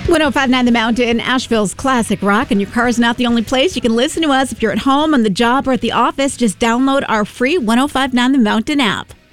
1059 The Mountain, Asheville's classic rock, and your car is not the only place. You can listen to us if you're at home, on the job, or at the office. Just download our free 1059 The Mountain app.